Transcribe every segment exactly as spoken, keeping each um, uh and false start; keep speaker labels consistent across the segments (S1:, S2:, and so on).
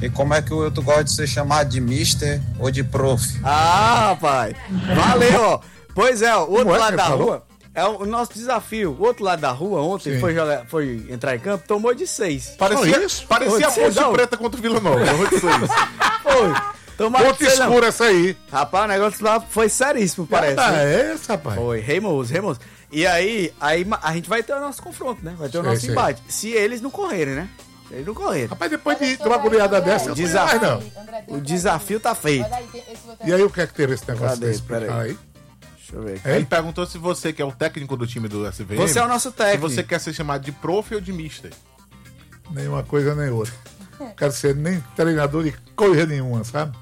S1: E como é que o Wilton gosta de ser chamado de mister ou de prof?
S2: Ah, rapaz. Valeu, ó. Pois é, ó, o outro
S3: Como é
S2: lado
S3: que
S2: da
S3: falou?
S2: rua é o, o nosso desafio. O outro lado da rua ontem foi, jogar, foi entrar em campo, tomou de seis.
S4: Parecia,
S3: isso?
S4: parecia a
S2: Foi de seis,
S4: Ponte
S2: não.
S4: Preta contra o Vila Nova. Tomou de seis.
S2: Foi. Tomaram
S3: Ponte
S2: de seis, não.
S3: escura essa aí.
S2: Rapaz, o negócio lá foi seríssimo, parece.
S3: Ah,
S2: né?
S3: é essa, rapaz.
S2: Foi, reimoso, reimoso. E aí, aí a gente vai ter o nosso confronto, né? Vai ter o
S3: Sei,
S2: nosso
S3: sei.
S2: embate. Se eles não correrem, né? Se eles não correrem.
S3: Rapaz, depois de uma goleada dessa, eu
S2: Desafio.
S3: não sei mais, não.
S2: O desafio tá feito.
S3: E aí, o que é que teve esse negócio
S2: Cadê?
S3: desse?
S2: Pera aí.
S3: Fala aí.
S2: Deixa eu ver aqui.
S4: Ele perguntou se você, que é o técnico do time do S V M,
S2: Você é o nosso técnico.
S4: se você quer ser chamado de prof ou de mister.
S3: Nenhuma coisa nem outra. Não quero ser nem treinador de coisa nenhuma, sabe?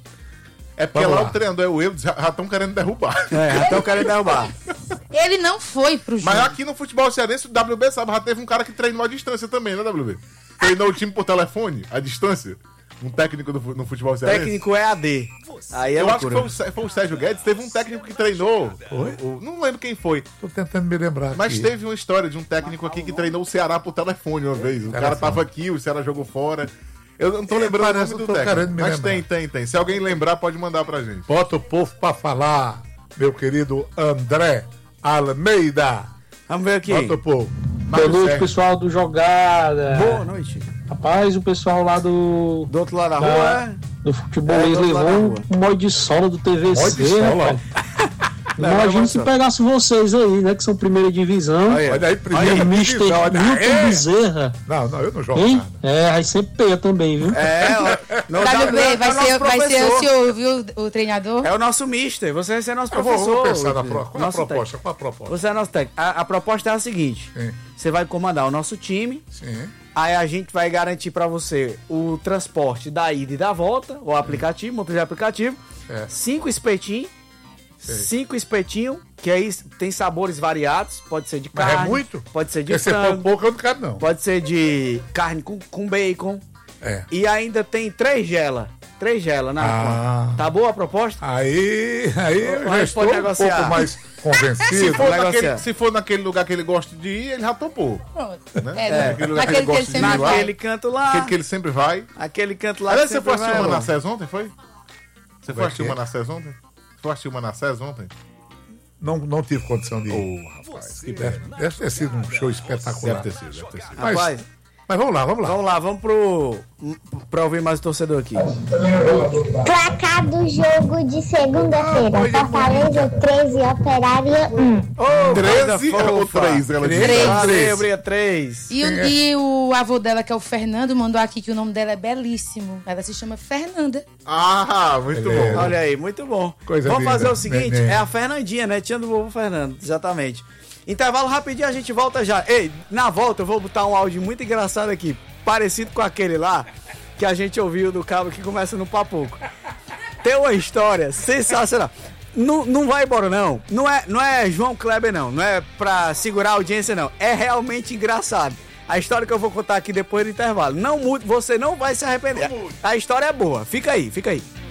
S4: É porque
S3: Vamos
S4: lá
S3: lá.
S4: o treinador é o eu, já estão querendo derrubar.
S2: É, até o cara derrubar.
S5: Ele não foi pro jogo.
S4: Mas aqui no futebol cearense, o W B sabe, já teve um cara que treinou à distância também, né, W B? Treinou o time por telefone, à distância. Um técnico do, fu- no futebol cearense.
S2: Técnico é A D. Aí é
S4: Eu acho que
S2: loucura.
S4: foi o, Sé- foi o Sérgio Guedes, teve um técnico que treinou.
S3: Foi?
S4: o- não lembro quem foi.
S3: Tô tentando me lembrar
S4: Mas
S3: aqui.
S4: teve uma história de um técnico aqui que treinou o Ceará por telefone uma vez. O cara
S3: Telefone.
S4: tava aqui, o Ceará jogou fora. Eu não tô lembrando o
S3: parece
S4: nome do
S3: que eu tô querendo
S4: técnico.
S3: me
S4: Mas
S3: lembrar.
S4: tem, tem, tem. Se alguém lembrar, pode mandar pra gente.
S3: Bota o povo pra falar, meu querido André Almeida.
S2: Vamos ver aqui.
S3: Bota o povo.
S6: Boa
S4: Mário
S6: noite,
S4: Sérgio.
S6: pessoal do Jogada.
S2: Boa noite.
S6: Rapaz, o pessoal lá do,
S2: Do outro lado da
S6: Da-
S2: rua, é?
S6: do futebol
S2: É, do
S6: eles
S2: outro lado da
S6: levou
S2: rua.
S6: um molde de sola do T V C.
S3: Molde de sola,
S6: rapaz.
S2: Leva
S6: Imagina
S2: uma
S6: se
S2: só.
S6: pegasse vocês aí, né? Que são primeira divisão.
S2: Aí,
S3: Olha aí,
S6: E
S3: primeiro.
S6: o mister
S3: olha
S6: Milton
S3: aí.
S6: Bezerra.
S3: Não, não, eu não jogo
S6: Hein?
S3: nada.
S6: É, aí sempre peia também, viu?
S2: É, ó, no
S5: W B,
S2: é
S5: vai
S2: o nosso
S5: ser, vai ser o
S2: professor.
S5: senhor, viu, o treinador?
S2: É o nosso mister. Você vai ser nosso
S3: Eu vou,
S2: professor.
S3: vou pensar na pro... Qual é a
S2: Nosso
S3: proposta?
S2: técnico.
S3: Qual a proposta?
S2: Você é nosso técnico. A, a proposta é a seguinte:
S3: Sim,
S2: você vai comandar o nosso time.
S3: sim.
S2: Aí a gente vai garantir pra você o transporte da ida e da volta, o aplicativo, motor de aplicativo.
S3: É.
S2: Cinco espetinhos.
S3: Sei.
S2: Cinco espetinhos, que aí tem sabores variados. Pode ser de
S3: Mas
S2: carne.
S3: é muito?
S2: Pode ser de
S3: Porque se for
S2: frango.
S3: pouco, eu não quero, não.
S2: Pode ser de carne com, com bacon.
S3: É.
S2: E ainda tem três gela. Três gela na
S3: Ah.
S2: conta. Tá boa a proposta?
S3: Aí, aí eu já
S2: Mas
S3: estou
S2: pode
S3: um
S2: negociar.
S3: pouco mais
S4: Se
S3: convencido.
S4: for,
S2: negociar.
S4: naquele, se for naquele lugar que ele gosta de ir, ele já topou.
S5: Pronto.
S4: Né?
S5: É,
S4: Aquele lugar que
S5: naquele
S4: ele
S5: que ele
S4: gosta de
S5: sempre
S4: ir lá.
S5: vai.
S2: Naquele canto lá.
S4: Aquele que ele sempre vai.
S2: Aquele canto lá.
S4: Aliás,
S2: que
S4: você foi
S2: sempre
S4: assistir o
S2: vai,
S4: Manassés ontem, foi? Você foi
S3: Vai
S4: assistir o
S3: que é?
S4: Manassés ontem? Você foi assistir o Manassés ontem?
S3: Não, não tive condição de ir.
S4: Ô, rapaz, que
S3: Deve, deve ter sido um show espetacular.
S4: Deve ter sido, deve ter sido.
S3: Mas,
S2: Rapaz,
S3: mas vamos lá, vamos lá.
S2: vamos lá, vamos pro. pra ouvir mais o torcedor aqui.
S7: Placar do jogo de segunda-feira. Fortaleza treze, Operária um.
S2: Ô,
S4: treze
S2: coisa
S4: ou
S2: fofa.
S4: três? Ela disse.
S5: Três.
S2: Valeu, briga três.
S5: E, o, e o avô dela, que é o Fernando, mandou aqui que o nome dela é belíssimo. Ela se chama Fernanda.
S4: Ah, muito
S3: Beleza.
S4: bom.
S2: Olha aí, muito bom.
S3: Coisa
S2: Vamos
S3: linda.
S2: fazer o seguinte:
S3: Neném.
S2: é a Fernandinha, né? Tia do vovô Fernando, exatamente. Intervalo rapidinho, a gente volta já. Ei, na volta eu vou botar um áudio muito engraçado aqui, parecido com aquele lá que a gente ouviu do cabo que começa no Papuco. Tem uma história sensacional. Não, não vai embora, não. Não é, não é João Kleber, não. Não é pra segurar a audiência, não. É realmente engraçado. A história que eu vou contar aqui depois do intervalo. Não mude, você não vai se arrepender. A história é boa. Fica aí, fica aí.